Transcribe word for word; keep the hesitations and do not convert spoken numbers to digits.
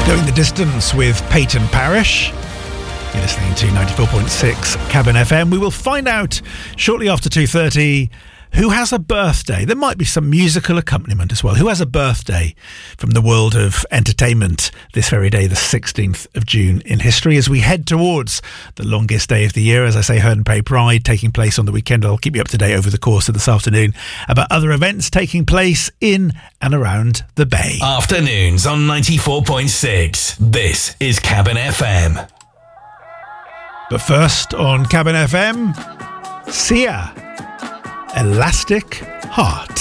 Going the Distance with Peyton Parrish. You're listening to ninety-four point six Cabin F M. We will find out shortly after two thirty who has a birthday. There might be some musical accompaniment as well. Who has a birthday from the world of entertainment this very day, the sixteenth of June in history, as we head towards the longest day of the year. As I say, Herne Bay Pride taking place on the weekend. I'll keep you up to date over the course of this afternoon about other events taking place in and around the Bay. Afternoons on ninety-four point six. This is Cabin F M. But first on Cabin F M, Sia, Elastic Heart.